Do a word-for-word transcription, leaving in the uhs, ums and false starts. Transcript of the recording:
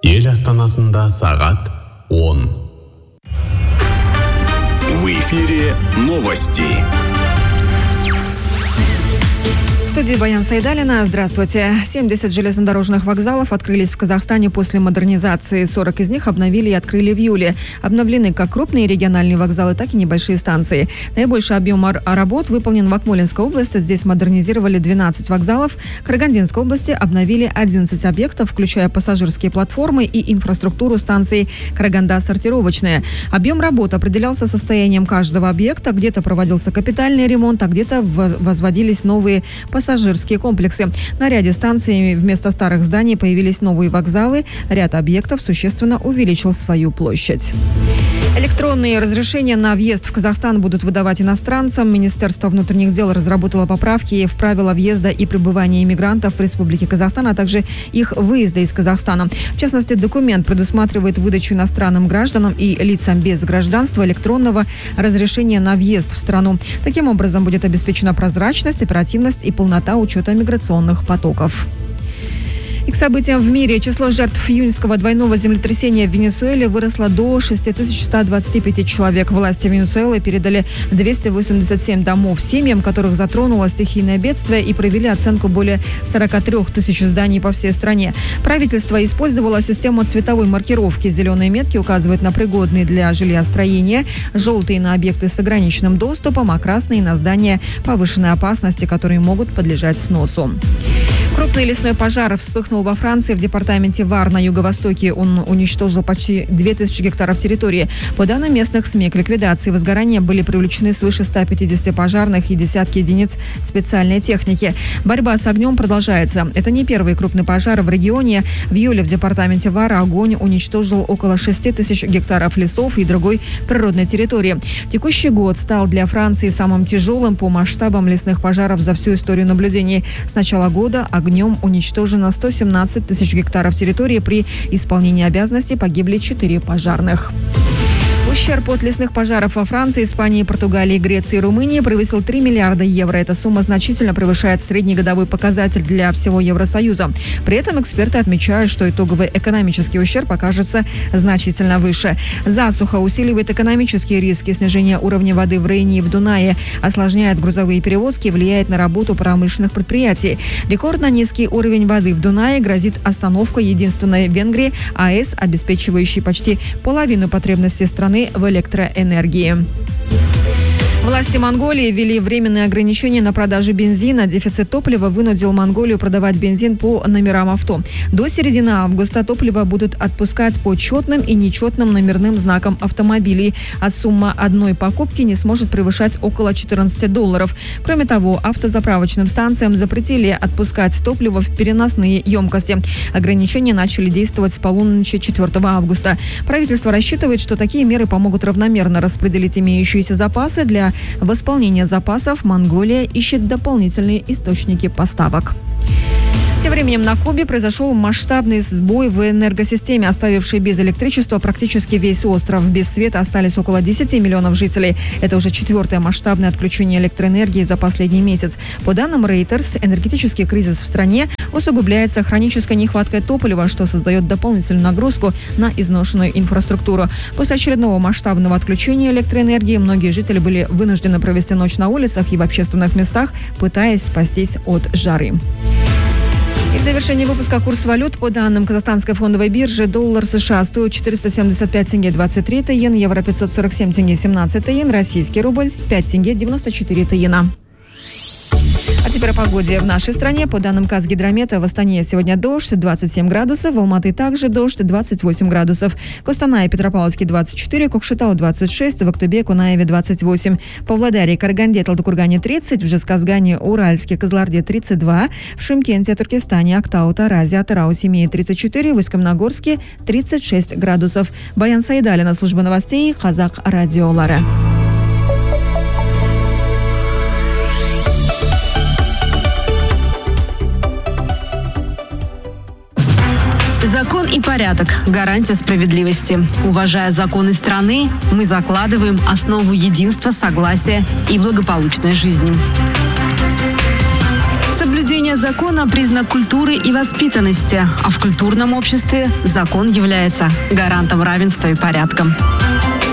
Ел астанасында сағат он. В эфире новости. В студии Баян Сайдалина. Здравствуйте. семьдесят железнодорожных вокзалов открылись в Казахстане после модернизации. сорок из них обновили и открыли в июле. Обновлены как крупные региональные вокзалы, так и небольшие станции. Наибольший объем работ выполнен в Акмолинской области. Здесь модернизировали двенадцать вокзалов. В Карагандинской области обновили одиннадцать объектов, включая пассажирские платформы и инфраструктуру станции Караганда-сортировочная. Объем работ определялся состоянием каждого объекта. Где-то проводился капитальный ремонт, а где-то возводились новые пассажирские Пассажирские комплексы. На ряде станций вместо старых зданий появились новые вокзалы. Ряд объектов существенно увеличил свою площадь. Электронные разрешения на въезд в Казахстан будут выдавать иностранцам. Министерство внутренних дел разработало поправки в правила въезда и пребывания иммигрантов в Республике Казахстан, а также их выезда из Казахстана. В частности, документ предусматривает выдачу иностранным гражданам и лицам без гражданства электронного разрешения на въезд в страну. Таким образом, будет обеспечена прозрачность, оперативность и полнота учета миграционных потоков. И к событиям в мире. Число жертв июньского двойного землетрясения в Венесуэле выросло до шесть тысяч ста двадцати пяти человек. Власти Венесуэлы передали двести восемьдесят семь домов семьям, которых затронуло стихийное бедствие, и провели оценку более сорока трёх тысяч зданий по всей стране. Правительство использовало систему цветовой маркировки. Зеленые метки указывают на пригодные для жилья строения, желтые на объекты с ограниченным доступом, а красные на здания повышенной опасности, которые могут подлежать сносу. Крупный лесной пожар вспыхнул во Франции, в департаменте Вар на юго-востоке. Он уничтожил почти две тысячи гектаров территории. По данным местных СМИ, к ликвидации возгорания были привлечены свыше ста пятидесяти пожарных и десятки единиц специальной техники. Борьба с огнем продолжается. Это не первый крупный пожар в регионе. В июле в департаменте Вар огонь уничтожил около шести тысяч гектаров лесов и другой природной территории. Текущий год стал для Франции самым тяжелым по масштабам лесных пожаров за всю историю наблюдений. С начала года огнем уничтожено сто семнадцать тысяч гектаров территории. При исполнении обязанностей погибли четыре пожарных. Ущерб от лесных пожаров во Франции, Испании, Португалии, Греции и Румынии превысил три миллиарда евро. Эта сумма значительно превышает среднегодовой показатель для всего Евросоюза. При этом эксперты отмечают, что итоговый экономический ущерб окажется значительно выше. Засуха усиливает экономические риски, снижение уровня воды в Рейне и в Дунае, осложняет грузовые перевозки и влияет на работу промышленных предприятий. Рекордно низкий уровень воды в Дунае грозит остановкой единственной в Венгрии АЭС, обеспечивающей почти половину потребностей страны в электроэнергии. Власти Монголии ввели временные ограничения на продажу бензина. Дефицит топлива вынудил Монголию продавать бензин по номерам авто. До середины августа топливо будут отпускать по четным и нечетным номерным знакам автомобилей, а сумма одной покупки не сможет превышать около четырнадцати долларов. Кроме того, автозаправочным станциям запретили отпускать топливо в переносные емкости. Ограничения начали действовать с полуночи четвёртого августа. Правительство рассчитывает, что такие меры помогут равномерно распределить имеющиеся запасы. Для восполнения запасов Монголия ищет дополнительные источники поставок. Тем временем на Кубе произошел масштабный сбой в энергосистеме, оставивший без электричества практически весь остров. Без света остались около десяти миллионов жителей. Это уже четвертое масштабное отключение электроэнергии за последний месяц. По данным Reuters, энергетический кризис в стране усугубляется хронической нехваткой топлива, что создает дополнительную нагрузку на изношенную инфраструктуру. После очередного масштабного отключения электроэнергии многие жители были вынуждены провести ночь на улицах и в общественных местах, пытаясь спастись от жары. И в завершении выпуска курс валют. По данным Казахстанской фондовой биржи, доллар США стоит четыреста семьдесят пять тенге двадцать три тиен, евро пятьсот сорок семь тенге семнадцать тиен, российский рубль пять тенге девяносто четыре тиена. А теперь о погоде в нашей стране. По данным Казгидромета, в Астане сегодня дождь двадцать семь градусов, в Алматы также дождь двадцать восемь градусов, Костанае, Петропавловске двадцать четыре, Кокшетау двадцать шесть, в Актубе, Кунаеве двадцать восемь, в Павлодаре, Караганде, Талдыкургане тридцать, в Жезказгане, Уральске, Кызылорде тридцать два, в Шымкенте, Туркестане, Актау, Таразе, Атырау, Семее тридцать четыре, в Усть-Каменогорске тридцать шесть градусов. Баян Сайдалина, служба новостей, Казах радиолары. Закон и порядок – гарантия справедливости. Уважая законы страны, мы закладываем основу единства, согласия и благополучной жизни. Соблюдение Соблюдение закона – признак культуры и воспитанности, а в культурном обществе закон является гарантом равенства и порядка.